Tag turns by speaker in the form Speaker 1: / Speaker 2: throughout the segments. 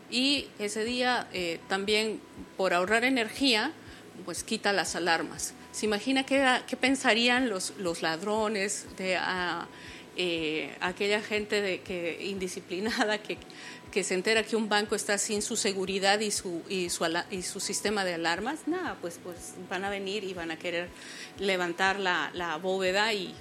Speaker 1: y ese día también por ahorrar energía, pues quita las alarmas. ¿Se imagina qué pensarían los ladrones, de aquella gente indisciplinada que se entera que un banco está sin su seguridad y su sistema de alarmas? Nada, pues van a venir y van a querer levantar la bóveda y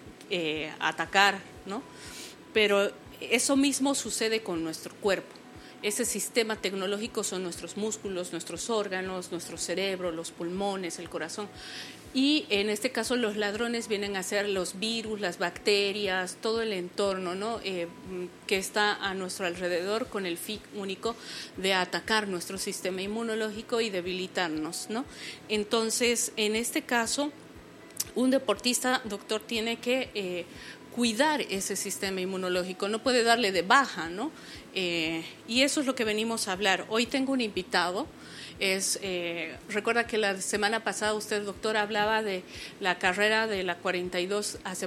Speaker 1: atacar, ¿no? Pero eso mismo sucede con nuestro cuerpo. Ese sistema tecnológico son nuestros músculos, nuestros órganos, nuestro cerebro, los pulmones, el corazón. Y en este caso los ladrones vienen a ser los virus, las bacterias, todo el entorno, ¿no? Que está a nuestro alrededor con el fin único de atacar nuestro sistema inmunológico y debilitarnos, ¿no? Entonces, en este caso, un deportista, doctor, tiene que cuidar ese sistema inmunológico, no puede darle de baja, ¿no? Y eso es lo que venimos a hablar. Hoy tengo un invitado. Recuerda que la semana pasada usted, doctor, hablaba de la carrera de la 42 hace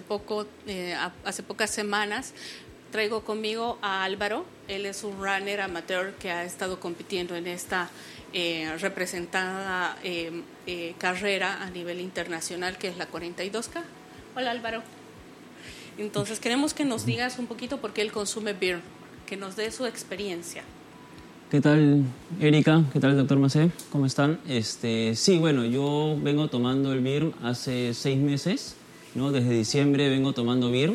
Speaker 1: pocas semanas. Traigo conmigo a Álvaro. Él es un runner amateur que ha estado compitiendo en esta representada carrera a nivel internacional, que es la 42K. Hola, Álvaro. Entonces queremos que nos digas un poquito por qué él consume beer, que nos dé su experiencia.
Speaker 2: ¿Qué tal, Erika? ¿Qué tal, doctor Macé? ¿Cómo están? Sí, bueno, yo vengo tomando el beer hace 6 meses, ¿no? Desde diciembre vengo tomando beer.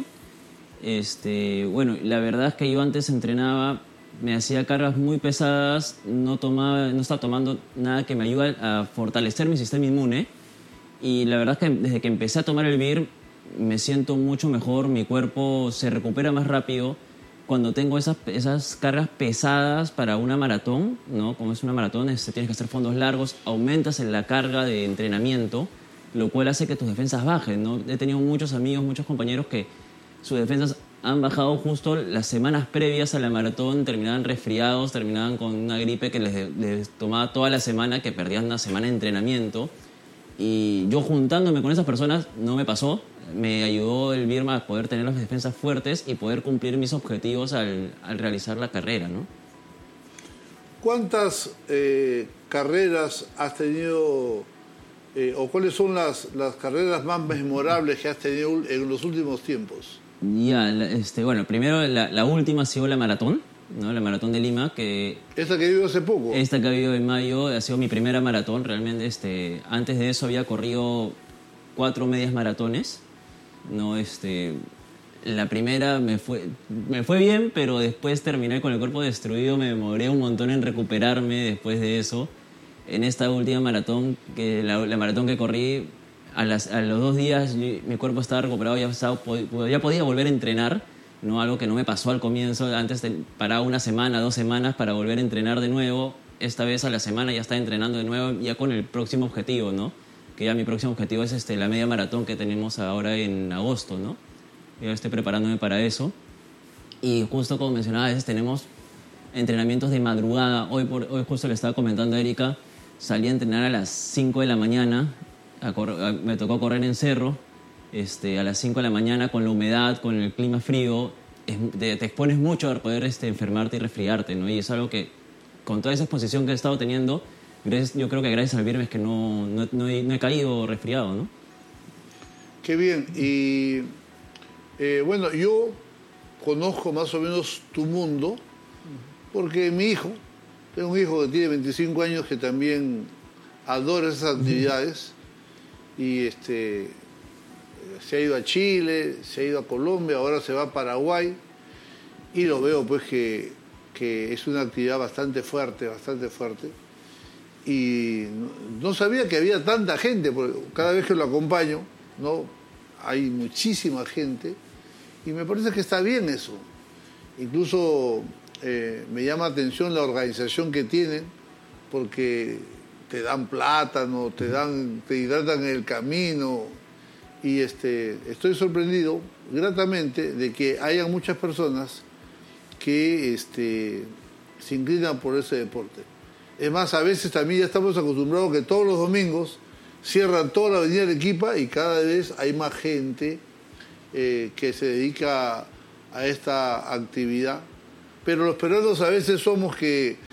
Speaker 2: Bueno, la verdad es que yo antes entrenaba, me hacía cargas muy pesadas, no estaba tomando nada que me ayude a fortalecer mi sistema inmune. Y la verdad es que desde que empecé a tomar el beer me siento mucho mejor, mi cuerpo se recupera más rápido. Cuando tengo esas cargas pesadas para una maratón, ¿no? Como es una maratón, tienes que hacer fondos largos, aumentas en la carga de entrenamiento, lo cual hace que tus defensas bajen, ¿no? He tenido muchos amigos, muchos compañeros que sus defensas han bajado justo las semanas previas a la maratón, terminaban resfriados, terminaban con una gripe que les tomaba toda la semana, que perdían una semana de entrenamiento. Y yo juntándome con esas personas no me pasó. Me ayudó el Birma a poder tener las defensas fuertes y poder cumplir mis objetivos al realizar la carrera, ¿no?
Speaker 3: ¿Cuántas carreras has tenido o cuáles son las carreras más memorables que has tenido en los últimos tiempos?
Speaker 2: Ya, bueno, primero la última ha sido la maratón, ¿no? La maratón de Lima, que...
Speaker 3: ¿Esta que ha habido hace poco?
Speaker 2: Esta que ha habido en mayo ha sido mi primera maratón, realmente. Antes de eso había corrido 4 medias maratones, ¿no? La primera me fue bien, pero después terminé con el cuerpo destruido, me demoré un montón en recuperarme después de eso. En esta última maratón, la maratón que corrí, a los 2 días mi cuerpo estaba recuperado, ya podía volver a entrenar, ¿no? Algo que no me pasó al comienzo. Antes paraba 1 semana, 2 semanas para volver a entrenar de nuevo. Esta vez a la semana ya estaba entrenando de nuevo, ya con el próximo objetivo, ¿no? Que ya mi próximo objetivo es la media maratón que tenemos ahora en agosto, ¿no? Yo estoy preparándome para eso. Y justo como mencionaba, a veces tenemos entrenamientos de madrugada. Hoy justo le estaba comentando a Erika, salí a entrenar a las 5 de la mañana, me tocó correr en cerro, a las 5 de la mañana con la humedad, con el clima frío, te expones mucho a poder enfermarte y resfriarte, ¿no? Y es algo que, con toda esa exposición que he estado teniendo, yo creo que gracias al Birma es que no he caído resfriado, ¿no?
Speaker 3: Qué bien. Y bueno, yo conozco más o menos tu mundo porque tengo un hijo que tiene 25 años que también adora esas actividades y se ha ido a Chile, se ha ido a Colombia, ahora se va a Paraguay y lo veo pues que es una actividad bastante fuerte. Y no sabía que había tanta gente, porque cada vez que lo acompaño, ¿no? Hay muchísima gente y me parece que está bien eso. Incluso me llama la atención la organización que tienen, porque te dan plátano, te hidratan en el camino y estoy sorprendido gratamente de que haya muchas personas que se inclinan por ese deporte. Es más, a veces también ya estamos acostumbrados que todos los domingos cierran toda la avenida Arequipa y cada vez hay más gente que se dedica a esta actividad. Pero los peruanos a veces somos que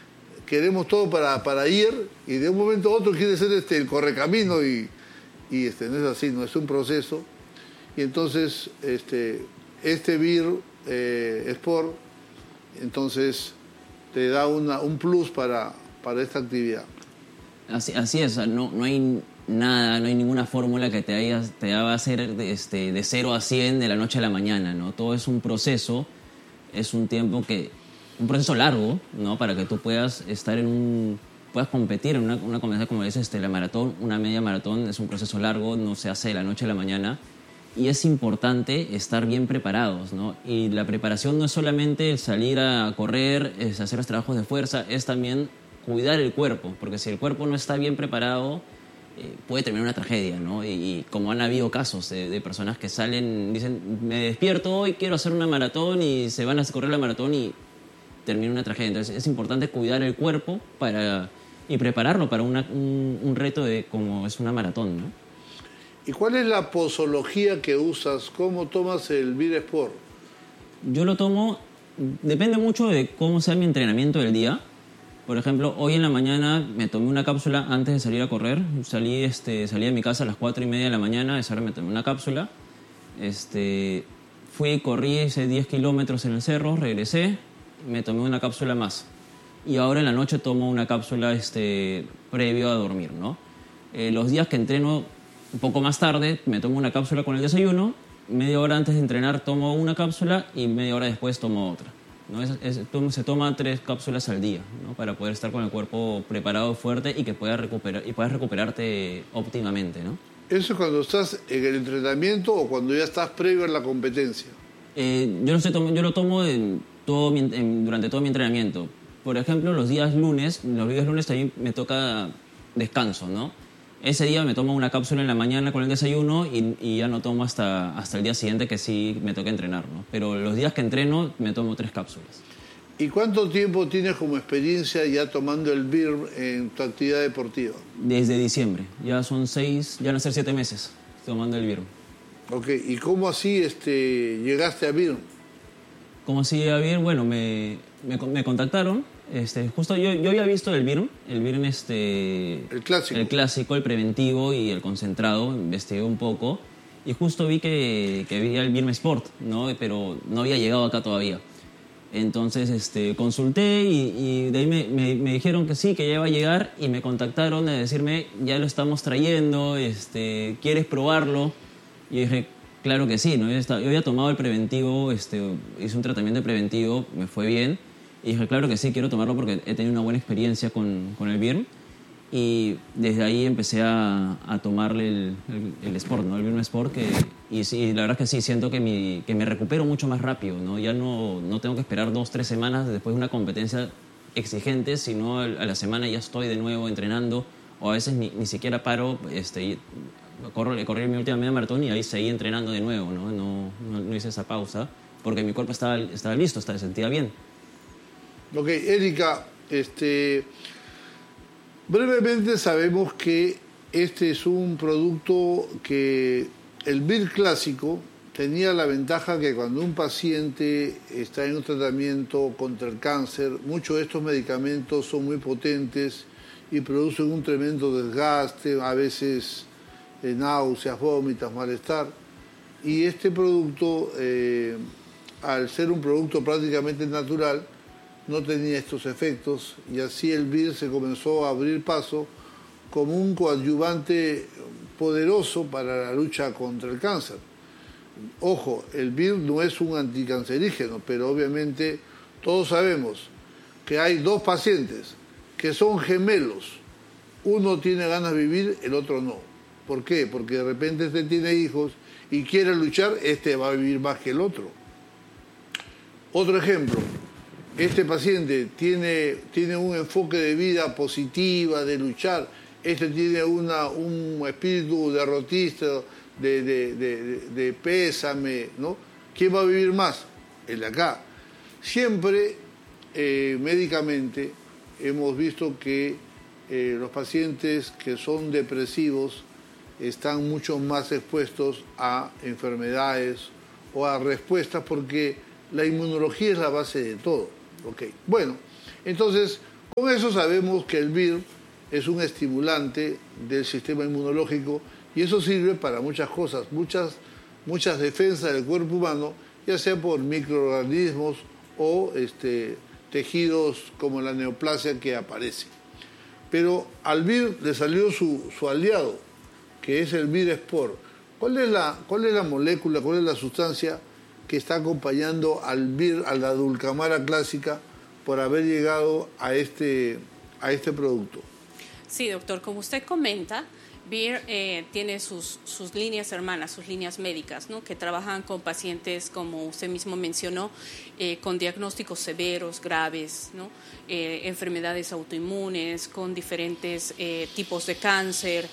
Speaker 3: queremos todo para ir y de un momento a otro quiere ser el correcamino y no es así, no es un proceso. Y entonces este BIR Sport entonces te da un plus para esta actividad.
Speaker 2: Así es, no hay nada, no hay ninguna fórmula que te haga hacer de 0 a 100 de la noche a la mañana, ¿no? Todo es un proceso, es un proceso largo, ¿no? Para que tú puedas puedas competir en una competencia como es la maratón, una media maratón, es un proceso largo, no se hace de la noche a la mañana. Y es importante estar bien preparados, ¿no? Y la preparación no es solamente el salir a correr, es hacer los trabajos de fuerza, es también cuidar el cuerpo, porque si el cuerpo no está bien preparado, puede terminar una tragedia, ¿no? Y como han habido casos de personas que dicen, me despierto hoy, quiero hacer una maratón, y se van a correr la maratón y termina una tragedia. Entonces es importante cuidar el cuerpo y prepararlo para un reto como es una maratón, ¿no?
Speaker 3: ¿Y cuál es la posología que usas? ¿Cómo tomas el BIR Sport?
Speaker 2: Yo lo tomo, depende mucho de cómo sea mi entrenamiento del día. Por ejemplo, hoy en la mañana me tomé una cápsula antes de salir a correr. Salí de mi casa a las 4:30 de la mañana, esa hora me tomé una cápsula. Corrí, hice 10 kilómetros en el cerro, regresé, me tomé una cápsula más. Y ahora en la noche tomo una cápsula previo a dormir, ¿no? Los días que entreno un poco más tarde, me tomo una cápsula con el desayuno, media hora antes de entrenar tomo una cápsula y media hora después tomo otra, ¿no? Se toma 3 cápsulas al día, ¿no? Para poder estar con el cuerpo preparado, fuerte y que puedas recuperarte óptimamente, ¿no?
Speaker 3: ¿Eso es cuando estás en el entrenamiento o cuando ya estás previo a la competencia?
Speaker 2: Yo lo tomo durante todo mi entrenamiento. Por ejemplo, los días lunes también me toca descanso, ¿no? Ese día me tomo una cápsula en la mañana con el desayuno y ya no tomo hasta el día siguiente que sí me toca entrenar, ¿no? Pero los días que entreno me tomo 3 cápsulas.
Speaker 3: ¿Y cuánto tiempo tienes como experiencia ya tomando el BIR en tu actividad deportiva?
Speaker 2: Desde diciembre. Ya son 6, ya van a ser 7 meses tomando el BIR.
Speaker 3: Ok, ¿y cómo así llegaste a BIR?
Speaker 2: ¿Cómo así llegué a BIR? Bueno, me contactaron. Justo yo había visto el BIR, el clásico, el preventivo y el concentrado, investigué un poco y justo vi que había el BIR Sport, ¿no? Pero no había llegado acá todavía. Entonces consulté y de ahí me dijeron que sí, que ya iba a llegar y me contactaron a decirme, ya lo estamos trayendo, ¿quieres probarlo? Y dije, claro que sí, ¿no? Yo había tomado el preventivo, hice un tratamiento preventivo, me fue bien. Y dije, claro que sí, quiero tomarlo porque he tenido una buena experiencia con el BIR. Y desde ahí empecé a tomarle el Sport, ¿no? El BIR Sport. Y sí, la verdad es que sí, siento que me recupero mucho más rápido, ¿no? Ya no tengo que esperar 2-3 semanas después de una competencia exigente, sino a la semana ya estoy de nuevo entrenando. O a veces ni siquiera paro, corrí mi última media maratón y ahí seguí entrenando de nuevo, ¿no? No hice esa pausa porque mi cuerpo estaba listo, se sentía bien.
Speaker 3: Ok, Erika, brevemente sabemos que este es un producto que el BIR clásico tenía la ventaja que cuando un paciente está en un tratamiento contra el cáncer, muchos de estos medicamentos son muy potentes y producen un tremendo desgaste, a veces náuseas, vómitos, malestar. Y este producto, al ser un producto prácticamente natural, no tenía estos efectos y así el BIR se comenzó a abrir paso como un coadyuvante poderoso para la lucha contra el cáncer. Ojo, el BIR no es un anticancerígeno, pero obviamente todos sabemos que hay 2 pacientes que son gemelos. Uno tiene ganas de vivir, el otro no. ¿Por qué? Porque de repente este tiene hijos y quiere luchar, este va a vivir más que el otro. Otro ejemplo. Este paciente tiene un enfoque de vida positiva, de luchar. Este tiene un espíritu derrotista, de pésame, ¿no? ¿Quién va a vivir más? El de acá. Siempre, médicamente, hemos visto que los pacientes que son depresivos están mucho más expuestos a enfermedades o a respuestas porque la inmunología es la base de todo. Okay. Bueno, entonces, Con eso sabemos que el BIR es un estimulante del sistema inmunológico y eso sirve para muchas cosas, muchas defensas del cuerpo humano, ya sea por microorganismos o tejidos como la neoplasia que aparece. Pero al BIR le salió su aliado, que es el BIR Sport. ¿Cuál es la molécula, cuál es la sustancia que está acompañando al BIR, a la dulcamara clásica, por haber llegado a este producto?
Speaker 1: Sí, doctor, como usted comenta, BIR tiene sus líneas hermanas, sus líneas médicas, ¿no? Que trabajan con pacientes, como usted mismo mencionó, con diagnósticos severos, graves, ¿no? Enfermedades autoinmunes, con diferentes tipos de cáncer,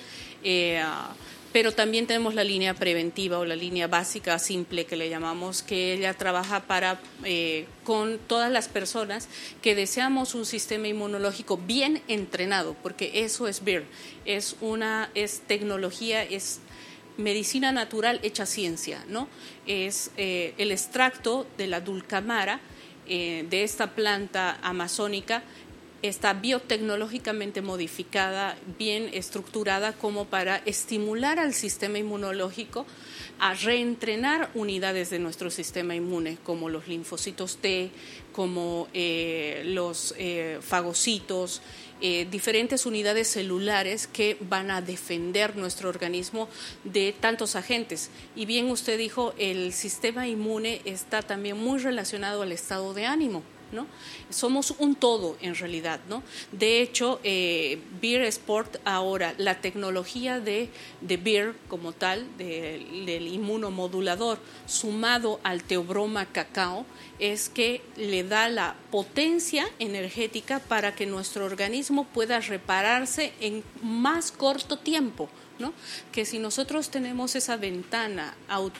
Speaker 1: pero también tenemos la línea preventiva o la línea básica simple que le llamamos, que ella trabaja con todas las personas que deseamos un sistema inmunológico bien entrenado, porque eso es BIR, es tecnología, es medicina natural hecha ciencia, ¿no? Es el extracto de la dulcamara, de esta planta amazónica, está biotecnológicamente modificada, bien estructurada como para estimular al sistema inmunológico a reentrenar unidades de nuestro sistema inmune, como los linfocitos T, como los fagocitos, diferentes unidades celulares que van a defender nuestro organismo de tantos agentes. Y bien usted dijo, el sistema inmune está también muy relacionado al estado de ánimo, ¿no? Somos un todo en realidad, ¿no? De hecho, BIR Sport ahora, la tecnología de BIR como tal, del inmunomodulador, sumado al teobroma cacao, es que le da la potencia energética para que nuestro organismo pueda repararse en más corto tiempo, ¿no? Que si nosotros tenemos esa ventana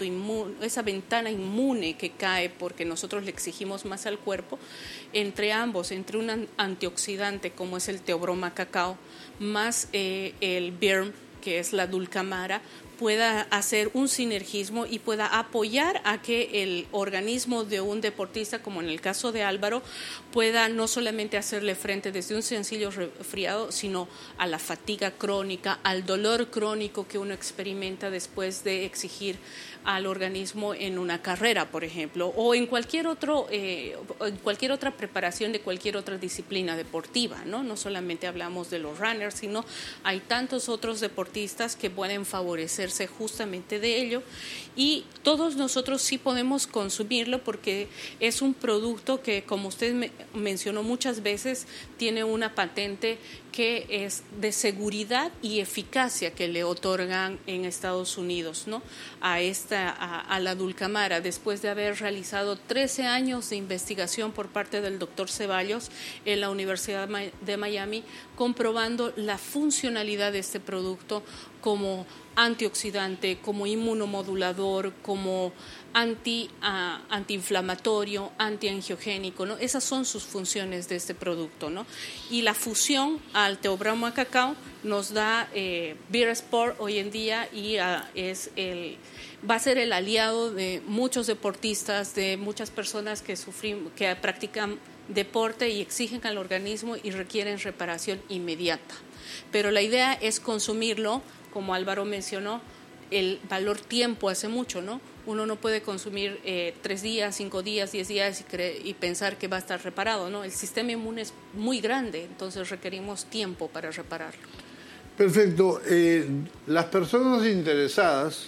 Speaker 1: inmune que cae porque nosotros le exigimos más al cuerpo, entre un antioxidante como es el teobroma cacao, más el BIR, que es la dulcamara, pueda hacer un sinergismo y pueda apoyar a que el organismo de un deportista, como en el caso de Álvaro, pueda no solamente hacerle frente desde un sencillo resfriado, sino a la fatiga crónica, al dolor crónico que uno experimenta después de exigir al organismo en una carrera, por ejemplo, o en cualquier otra preparación de cualquier otra disciplina deportiva, ¿no? No solamente hablamos de los runners, sino hay tantos otros deportistas que pueden favorecerse justamente de ello, y todos nosotros sí podemos consumirlo porque es un producto que, como usted mencionó muchas veces, tiene una patente que es de seguridad y eficacia que le otorgan en Estados Unidos, ¿no? A la dulcamara, después de haber realizado 13 años de investigación por parte del doctor Ceballos en la Universidad de Miami, comprobando la funcionalidad de este producto como antioxidante, como inmunomodulador, como antiinflamatorio, antiangiogénico, ¿no? Esas son sus funciones de este producto, ¿no? Y la fusión al teobroma cacao nos da BIR Sport hoy en día, y va a ser el aliado de muchos deportistas, de muchas personas que practican deporte y exigen al organismo y requieren reparación inmediata. Pero la idea es consumirlo, como Álvaro mencionó, el valor tiempo hace mucho, ¿no? Uno no puede consumir 3 días, 5 días, 10 días y pensar que va a estar reparado, ¿no? El sistema inmune es muy grande, entonces requerimos tiempo para repararlo.
Speaker 3: Perfecto. Las personas interesadas,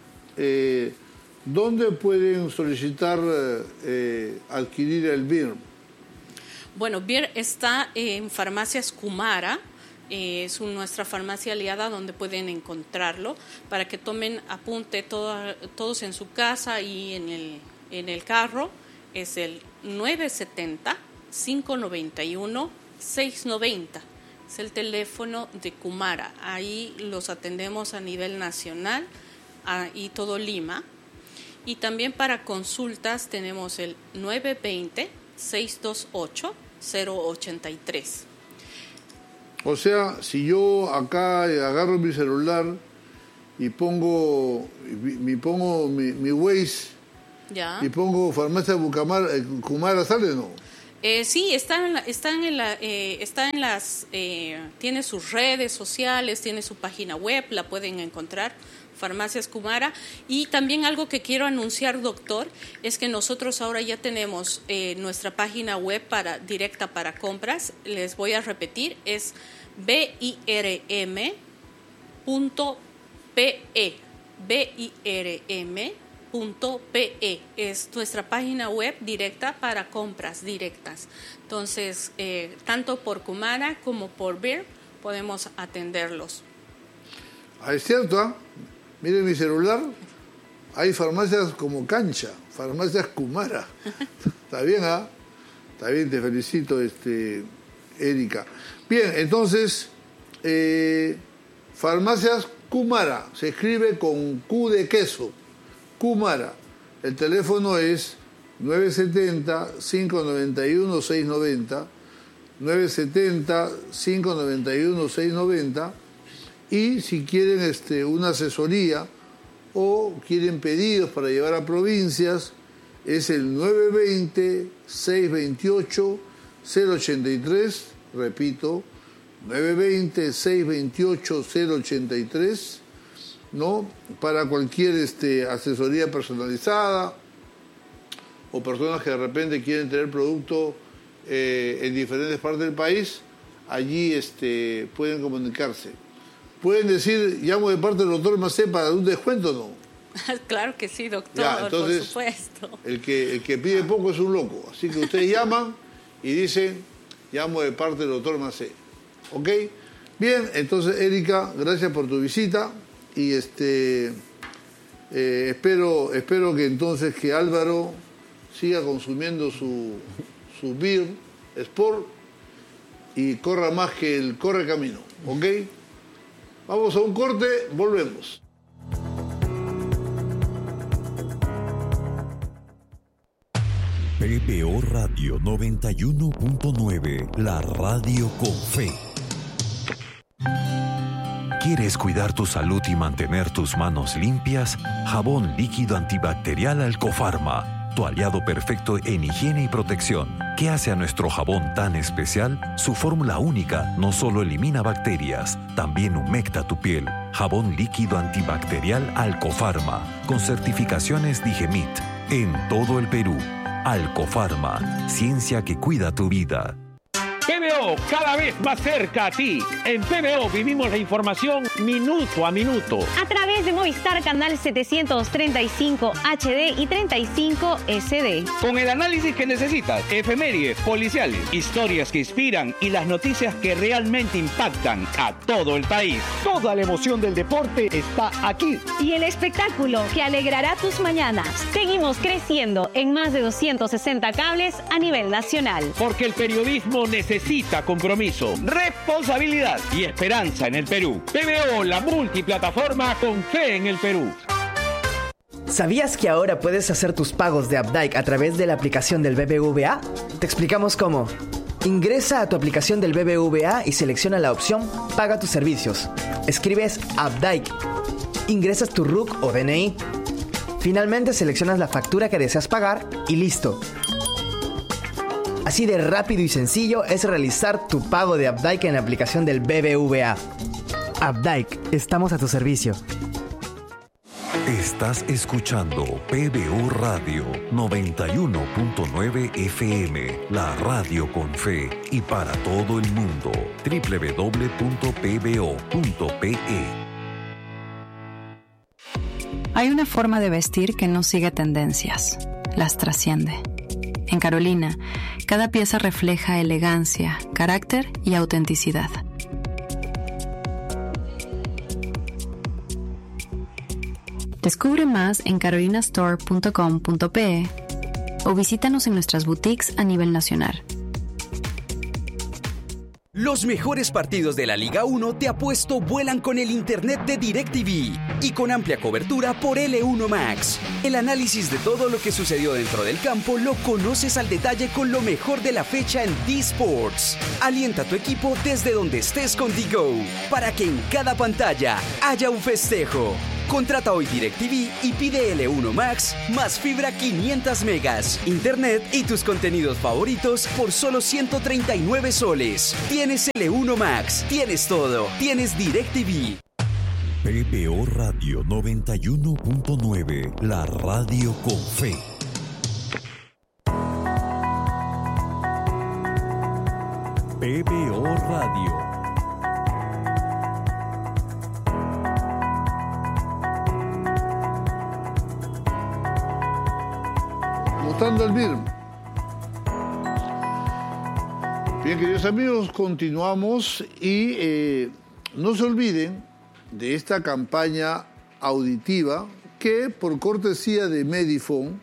Speaker 3: ¿dónde pueden solicitar adquirir el BIR?
Speaker 1: Bueno, BIR está en Farmacias Kumara. Es nuestra farmacia aliada donde pueden encontrarlo, para que tomen apunte todos en su casa y en el carro. Es el 970-591-690. Es el teléfono de Kumara. Ahí los atendemos a nivel nacional y todo Lima. Y también para consultas tenemos el 920-628-083.
Speaker 3: O sea, si yo acá agarro mi celular y pongo mi Waze,
Speaker 1: ¿Ya?
Speaker 3: y pongo farmacia Kumara, ¿sale o no?
Speaker 1: Sí, tiene sus redes sociales, tiene su página web, la pueden encontrar, Farmacias Kumara. Y también algo que quiero anunciar, doctor, es que nosotros ahora ya tenemos nuestra página web directa para compras. Les voy a repetir, es birm.pe, birm.pe, es nuestra página web directa para compras directas. Entonces, tanto por Kumara como por BIRM podemos atenderlos.
Speaker 3: Es cierto, ¿eh? Miren mi celular, hay farmacias como Cancha, Farmacias Kumara. Está bien, ¿ah? Está bien, te felicito, Erika. Bien, entonces, Farmacias Kumara, se escribe con Q de queso, Kumara. El teléfono es 970-591-690, 970-591-690, y si quieren una asesoría o quieren pedidos para llevar a provincias, es el 920-628-083, repito, 920-628-083, ¿no? Para cualquier asesoría personalizada o personas que de repente quieren tener producto en diferentes partes del país, allí pueden comunicarse. Pueden decir, llamo de parte del doctor Macé para un descuento, ¿o no?
Speaker 1: Claro que sí, doctor,
Speaker 3: ya, entonces,
Speaker 1: por supuesto.
Speaker 3: El que pide poco es un loco. Así que ustedes llaman y dicen, llamo de parte del doctor Macé. ¿Ok? Bien, entonces, Erika, gracias por tu visita. Y espero que entonces que Álvaro siga consumiendo su Beer Sport y corra más que el corre camino. ¿Ok? Vamos a un corte, volvemos.
Speaker 4: PBO Radio 91.9, la radio con fe. ¿Quieres cuidar tu salud y mantener tus manos limpias? Jabón líquido antibacterial Alcofarma, tu aliado perfecto en higiene y protección. ¿Qué hace a nuestro jabón tan especial? Su fórmula única no solo elimina bacterias, también humecta tu piel. Jabón líquido antibacterial Alcofarma, con certificaciones Digemit, en todo el Perú. Alcofarma, ciencia que cuida tu vida.
Speaker 5: PBO, cada vez más cerca a ti. En PBO vivimos la información minuto a minuto.
Speaker 6: A través de Movistar Canal 735 HD y 35 SD.
Speaker 5: Con el análisis que necesitas, efemérides, policiales, historias que inspiran y las noticias que realmente impactan a todo el país. Toda la emoción del deporte está aquí.
Speaker 6: Y el espectáculo que alegrará tus mañanas. Seguimos creciendo en más de 260 cables a nivel nacional.
Speaker 5: Porque el periodismo necesita compromiso, responsabilidad y esperanza en el Perú. PBO, la multiplataforma con fe en el Perú.
Speaker 7: ¿Sabías que ahora puedes hacer tus pagos de Updike a través de la aplicación del BBVA? Te explicamos cómo. Ingresa a tu aplicación del BBVA y selecciona la opción Paga tus servicios. Escribes Updike. Ingresas tu RUC o DNI. Finalmente seleccionas la factura que deseas pagar y listo. Así de rápido y sencillo es realizar tu pago de Updike en la aplicación del BBVA. Updike, estamos a tu servicio.
Speaker 4: Estás escuchando PBO Radio 91.9 FM, la radio con fe y para todo el mundo. www.pbo.pe.
Speaker 8: Hay una forma de vestir que no sigue tendencias, las trasciende. En Carolina, cada pieza refleja elegancia, carácter y autenticidad. Descubre más en carolinastore.com.pe o visítanos en nuestras boutiques a nivel nacional.
Speaker 9: Los mejores partidos de la Liga 1 te apuesto vuelan con el internet de DirecTV y con amplia cobertura por L1 Max. El análisis de todo lo que sucedió dentro del campo lo conoces al detalle con lo mejor de la fecha en D-Sports. Alienta a tu equipo desde donde estés con DGO para que en cada pantalla haya un festejo. Contrata hoy DirecTV y pide L1 Max más fibra 500 megas, internet y tus contenidos favoritos por solo 139 soles. Tienes L1 Max, tienes todo, tienes DirecTV.
Speaker 4: PBO Radio 91.9, la radio con fe. PBO Radio.
Speaker 3: Votando al BIRM. Bien, queridos amigos, continuamos y no se olviden de esta campaña auditiva que, por cortesía de Medifone,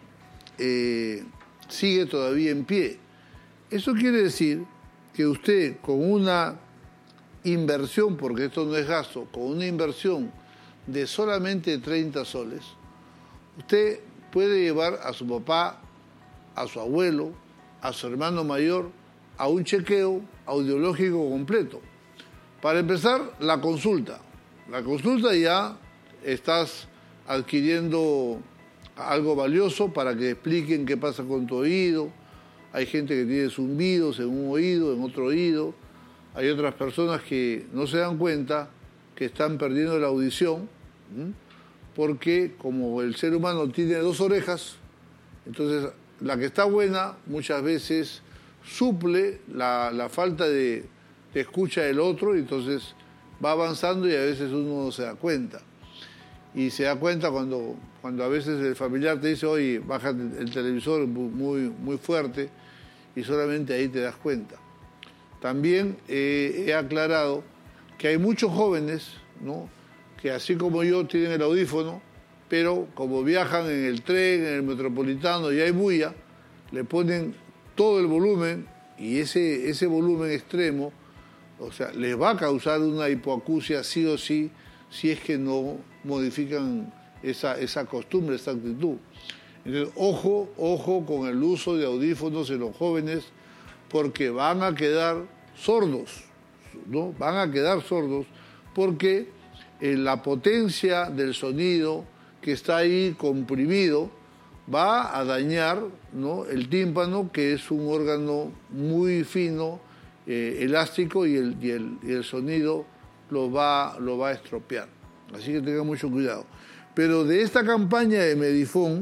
Speaker 3: sigue todavía en pie. Eso quiere decir que usted, con una inversión, porque esto no es gasto, con una inversión de solamente 30 soles, usted puede llevar a su papá, a su abuelo, a su hermano mayor, a un chequeo audiológico completo. Para empezar, la consulta. La consulta ya estás adquiriendo algo valioso para que expliquen qué pasa con tu oído. Hay gente que tiene zumbidos en un oído, en otro oído. Hay otras personas que no se dan cuenta que están perdiendo la audición, porque como el ser humano tiene 2 orejas, entonces la que está buena muchas veces suple la falta de escucha del otro, y entonces va avanzando y a veces uno no se da cuenta. Y se da cuenta cuando a veces el familiar te dice, oye, baja el televisor muy fuerte, y solamente ahí te das cuenta. También he aclarado que hay muchos jóvenes, ¿no?, que así como yo tienen el audífono, pero como viajan en el tren, en el metropolitano y hay bulla, le ponen todo el volumen, y ese volumen extremo, o sea, les va a causar una hipoacusia sí o sí, si es que no modifican esa costumbre, esa actitud. Entonces, ojo con el uso de audífonos en los jóvenes, porque van a quedar sordos, ¿no? Van a quedar sordos porque la potencia del sonido que está ahí comprimido va a dañar, ¿no?, el tímpano, que es un órgano muy fino, elástico, y el sonido lo va a estropear. Así que tengan mucho cuidado. Pero de esta campaña de Medifone,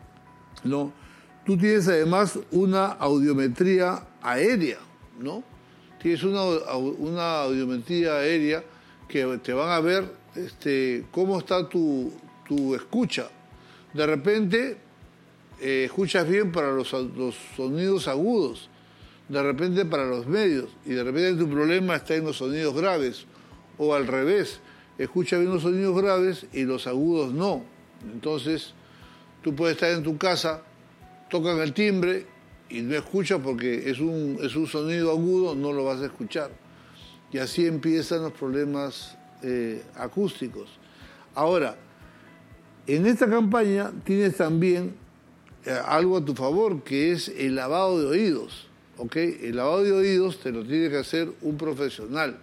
Speaker 3: ¿no?, tú tienes además una audiometría aérea, ¿no? Tienes una audiometría aérea que te van a ver cómo está tu escucha. De repente escuchas bien para los sonidos agudos, de repente para los medios, y de repente tu problema está en los sonidos graves, o al revés, escuchas bien los sonidos graves y los agudos no. Entonces tú puedes estar en tu casa, tocan el timbre y no escuchas porque es un sonido agudo, no lo vas a escuchar. Y así empiezan los problemas acústicos. Ahora, en esta campaña tienes también algo a tu favor, que es el lavado de oídos. ¿Ok? El lavado de oídos te lo tiene que hacer un profesional.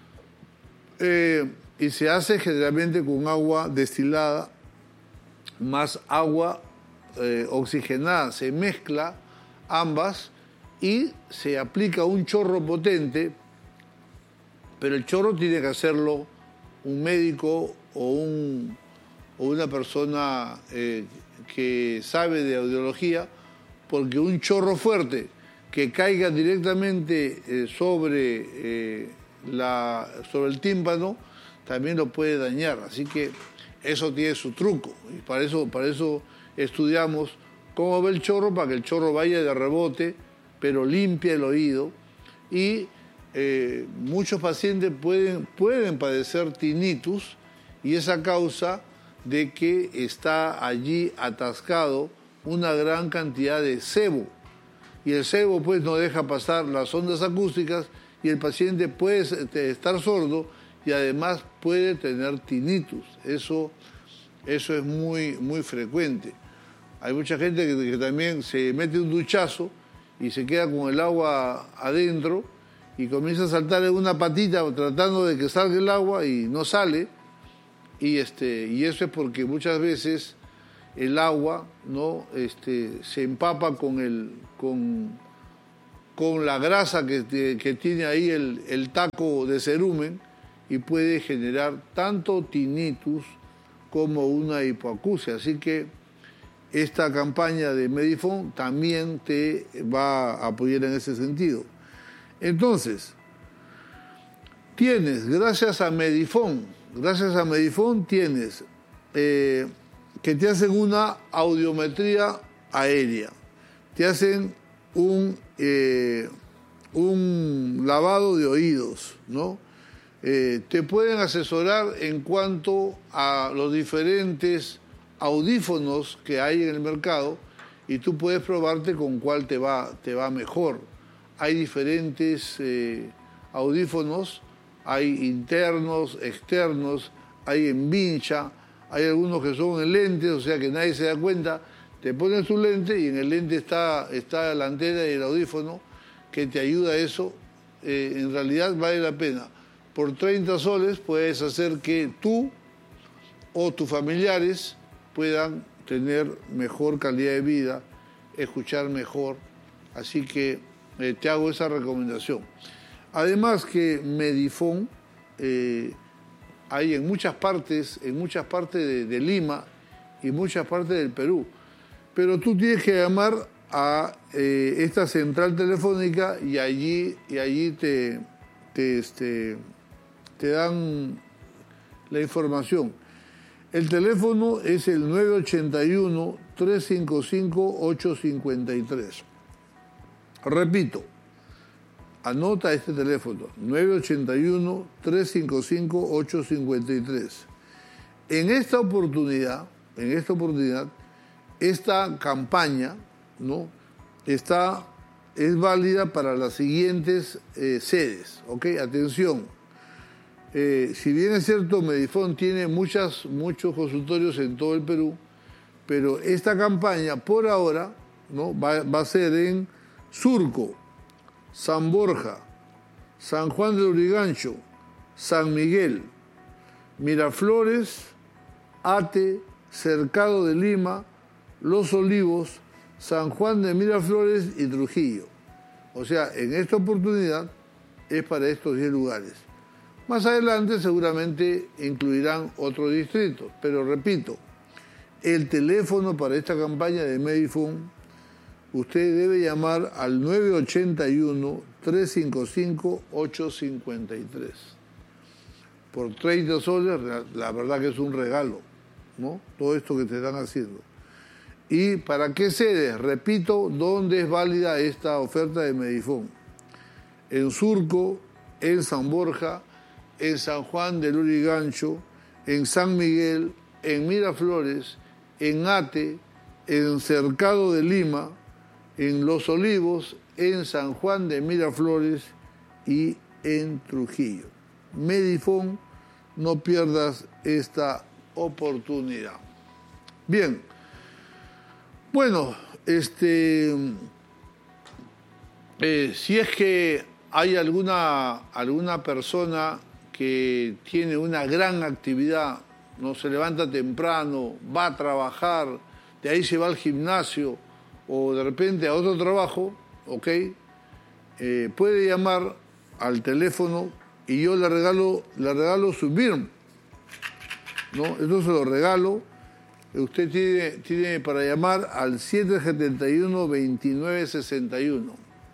Speaker 3: Y se hace generalmente con agua destilada más agua oxigenada. Se mezcla ambas y se aplica un chorro potente, pero el chorro tiene que hacerlo un médico o una persona que sabe de audiología, porque un chorro fuerte que caiga directamente sobre el tímpano también lo puede dañar. Así que eso tiene su truco, y para eso estudiamos cómo va el chorro, para que el chorro vaya de rebote, pero limpia el oído. Y muchos pacientes pueden padecer tinnitus, y es a causa de que está allí atascado una gran cantidad de sebo. Y el sebo pues no deja pasar las ondas acústicas, y el paciente puede estar sordo y además puede tener tinnitus. Eso es muy, muy frecuente. Hay mucha gente que también se mete un duchazo y se queda con el agua adentro y comienza a saltar en una patita tratando de que salga el agua y no sale. y eso es porque muchas veces el agua, ¿no? Se empapa con la grasa que tiene ahí el taco de cerumen y puede generar tanto tinnitus como una hipoacusia. Así que esta campaña de Medifone también te va a apoyar en ese sentido. Entonces, tienes, gracias a Medifone, tienes que te hacen una audiometría aérea, te hacen un lavado de oídos, ¿no? Te pueden asesorar en cuanto a los diferentes audífonos que hay en el mercado y tú puedes probarte con cuál te va mejor. Hay diferentes audífonos, hay internos, externos, hay en vincha, hay algunos que son en lentes, o sea que nadie se da cuenta. Te pones tu lente y en el lente está la antena y el audífono que te ayuda a eso. En realidad vale la pena. Por 30 soles puedes hacer que tú o tus familiares puedan tener mejor calidad de vida, escuchar mejor. Así que te hago esa recomendación. Además que Medifone hay en muchas partes de Lima y muchas partes del Perú. Pero tú tienes que llamar a esta central telefónica y allí te dan la información. El teléfono es el 981-355-853. Repito, anota este teléfono, 981-355-853. En esta oportunidad, esta campaña, ¿no? es válida para las siguientes sedes, ¿ok? Atención. Si bien es cierto, Medifone tiene muchos consultorios en todo el Perú, pero esta campaña por ahora, ¿no? va a ser en Surco, San Borja, San Juan de Lurigancho, San Miguel, Miraflores, Ate, Cercado de Lima, Los Olivos, San Juan de Miraflores y Trujillo. O sea, en esta oportunidad es para estos 10 lugares. Más adelante seguramente incluirán otros distritos, pero repito, el teléfono para esta campaña de Medifone, usted debe llamar al 981-355-853. Por 30 soles, la verdad que es un regalo, ¿no? Todo esto que te están haciendo. ¿Y para qué sedes? Repito, ¿dónde es válida esta oferta de Medifone? En Surco, en San Borja, en San Juan de Lurigancho, en San Miguel, en Miraflores, en Ate, en Cercado de Lima, en Los Olivos, en San Juan de Miraflores y en Trujillo. Medifone, no pierdas esta oportunidad. Bien, bueno, si es que hay alguna persona que tiene una gran actividad, no se levanta temprano, va a trabajar, de ahí se va al gimnasio o de repente a otro trabajo, ¿ok? Puede llamar al teléfono y yo le regalo su BIRM, ¿no? Eso se lo regalo. Usted tiene para llamar al 771-2961.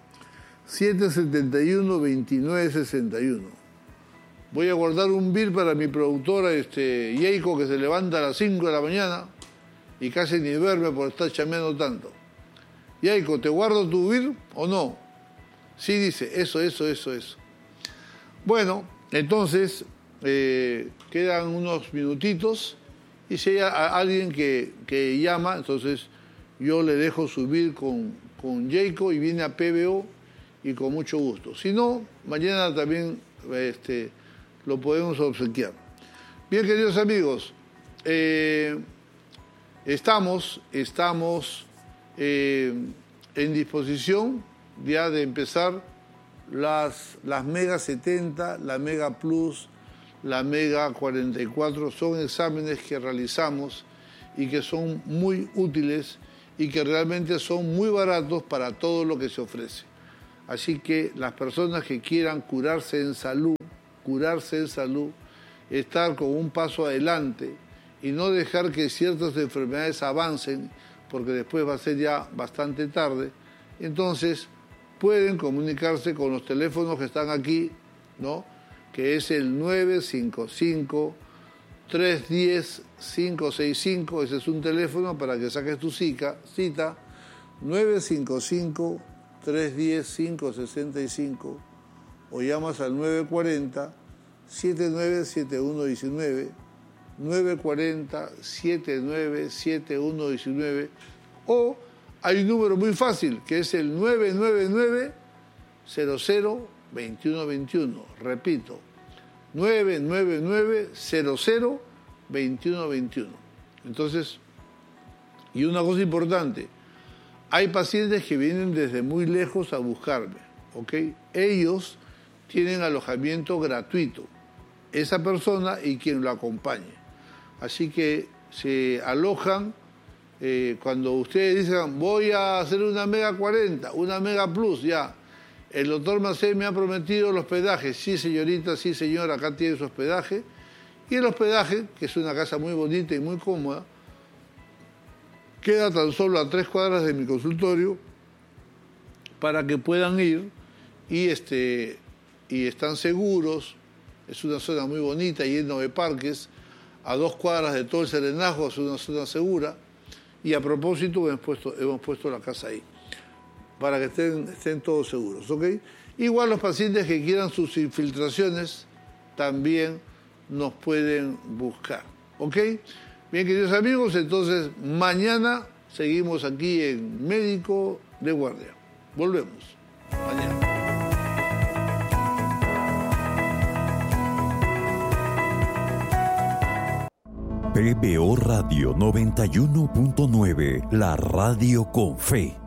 Speaker 3: 771-2961. Voy a guardar un bill para mi productora, Yeiko, que se levanta a las 5 de la mañana y casi ni duerme por estar chameando tanto. Yeiko, ¿te guardo tu bill o no? Sí, dice, eso. Bueno, entonces, quedan unos minutitos y si hay alguien que llama, entonces yo le dejo subir con Yeiko y viene a PBO y con mucho gusto. Si no, mañana también lo podemos obsequiar. Bien, queridos amigos, estamos en disposición ya de empezar las Mega 70, la Mega Plus, la Mega 44. Son exámenes que realizamos y que son muy útiles y que realmente son muy baratos para todo lo que se ofrece. Así que las personas que quieran curarse en salud, estar con un paso adelante y no dejar que ciertas enfermedades avancen, porque después va a ser ya bastante tarde, entonces pueden comunicarse con los teléfonos que están aquí, ¿no? Que es el 955-310-565, ese es un teléfono para que saques tu cita, 955-310-565, o llamas al 940-797119, 940-797119, o hay un número muy fácil que es el 999-00-2121, repito, 999-00-2121. Entonces, y una cosa importante, hay pacientes que vienen desde muy lejos a buscarme, ¿ok? Ellos tienen alojamiento gratuito, esa persona y quien lo acompañe. Así que se alojan cuando ustedes dicen, voy a hacer una Mega 40, una Mega Plus, ya. El doctor Macé me ha prometido el hospedaje. Sí, señorita, sí, señor, acá tiene su hospedaje. Y el hospedaje, que es una casa muy bonita y muy cómoda, queda tan solo a 3 cuadras de mi consultorio para que puedan ir y están seguros. Es una zona muy bonita, llena de parques, a 2 cuadras de todo el Serenazgo, es una zona segura. Y a propósito hemos puesto la casa ahí, para que estén todos seguros, ¿ok? Igual los pacientes que quieran sus infiltraciones también nos pueden buscar, ¿ok? Bien, queridos amigos, entonces mañana seguimos aquí en Médico de Guardia. Volvemos mañana.
Speaker 4: PBO Radio 91.9, la radio con fe.